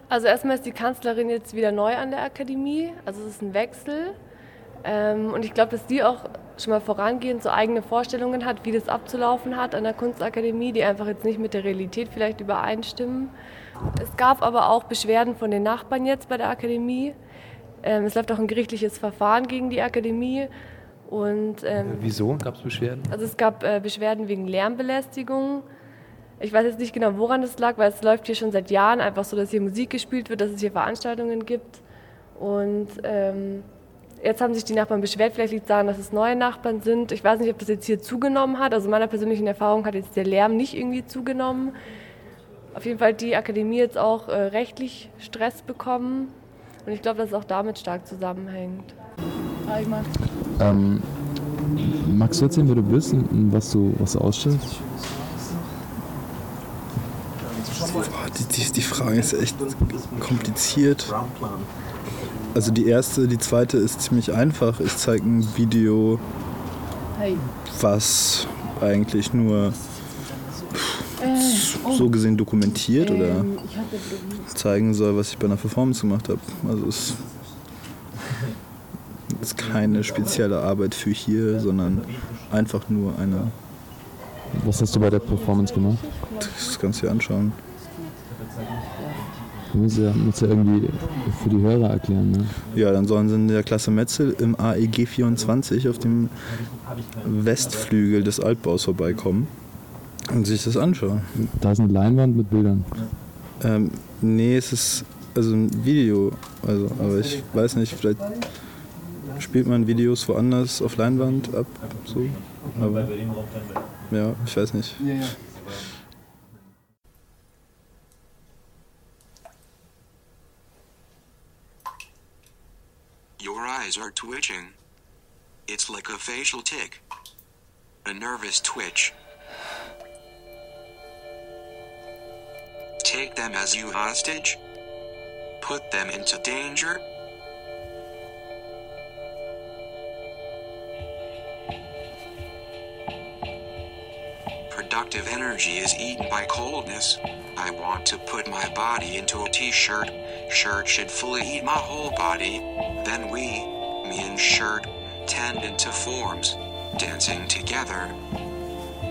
Also erstmal ist die Kanzlerin jetzt wieder neu an der Akademie, also es ist ein Wechsel. Und ich glaube, dass die auch schon mal vorangehend so eigene Vorstellungen hat, wie das abzulaufen hat an der Kunstakademie, die einfach jetzt nicht mit der Realität vielleicht übereinstimmen. Es gab aber auch Beschwerden von den Nachbarn jetzt bei der Akademie. Es läuft auch ein gerichtliches Verfahren gegen die Akademie. Und, Wieso gab es Beschwerden? Also es gab Beschwerden wegen Lärmbelästigung. Ich weiß jetzt nicht genau, woran das lag, weil es läuft hier schon seit Jahren einfach so, dass hier Musik gespielt wird, dass es hier Veranstaltungen gibt. Und jetzt haben sich die Nachbarn beschwert, vielleicht liegt es daran, dass es neue Nachbarn sind. Ich weiß nicht, ob das jetzt hier zugenommen hat. Also in meiner persönlichen Erfahrung hat jetzt der Lärm nicht irgendwie zugenommen. Auf jeden Fall hat die Akademie jetzt auch rechtlich Stress bekommen. Und ich glaube, dass es auch damit stark zusammenhängt. Magst du erzählen, wer du bist und was du ausstellst? Die Frage ist echt kompliziert. Also die zweite ist ziemlich einfach. Ich zeige ein Video, was eigentlich nur so gesehen dokumentiert oder zeigen soll, was ich bei einer Performance gemacht habe. Also es ist keine spezielle Arbeit für hier, sondern einfach nur eine. Was hast du bei der Performance gemacht? Das kannst du dir anschauen. Du musst ja irgendwie für die Hörer erklären, ne? Ja, dann sollen sie in der Klasse Metzel im AEG 24 auf dem Westflügel des Altbaus vorbeikommen und sich das anschauen. Da ist eine Leinwand mit Bildern. Nee, es ist also ein Video. Also, aber ich weiß nicht, vielleicht spielt man Videos woanders auf Leinwand ab. So. Aber, ja, ich weiß nicht. Your eyes are twitching. It's like a facial tic. A nervous twitch. Take them as you hostage. Put them into danger. Productive energy is eaten by coldness. I want to put my body into a t-shirt. Shirt should fully eat my whole body. Then we, me and shirt, tend into forms, dancing together.